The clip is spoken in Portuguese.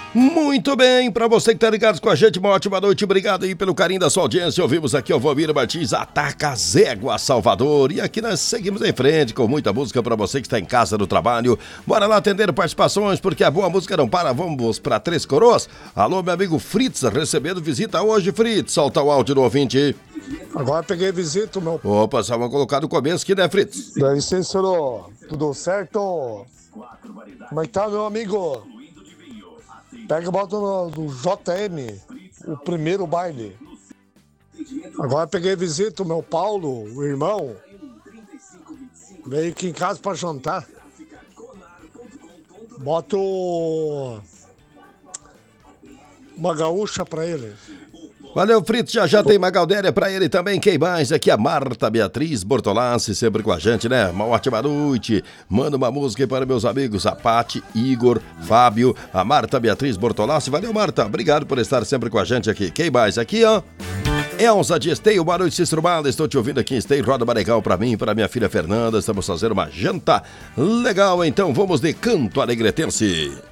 Muito bem, para você que tá ligado com a gente, uma ótima noite, obrigado aí pelo carinho da sua audiência. Ouvimos aqui o Valmir Martins, Ataca Zégua Salvador, e aqui nós seguimos em frente com muita música para você que está em casa no trabalho. Bora lá atender participações, porque a boa música não para. Vamos para Três Coroas. Alô, meu amigo Fritz, recebendo visita hoje. Fritz, solta o áudio do ouvinte. Agora peguei visita, meu. Opa, só vamos colocar no começo aqui, né, Fritz? Dá licença, tudo certo? Como é que tá, meu amigo? Pega e bota no JM, o primeiro baile. Agora peguei visita, o meu Paulo, o irmão. Veio aqui em casa pra jantar. Boto uma gaúcha pra ele. Valeu, Fritz, já tem uma Galdéria pra ele também. Quem mais? Aqui a Marta Beatriz Bortolassi, sempre com a gente, né? Uma ótima noite. Manda uma música aí para meus amigos, a Pati, Igor, Fábio, a Marta Beatriz Bortolassi. Valeu, Marta, obrigado por estar sempre com a gente aqui. Quem mais? Aqui, ó, Elza de Esteio, boa noite, Cícero Bala. Estou te ouvindo aqui em Esteio, roda legal pra mim e pra minha filha Fernanda. Estamos fazendo uma janta legal, então vamos de Canto Alegretense.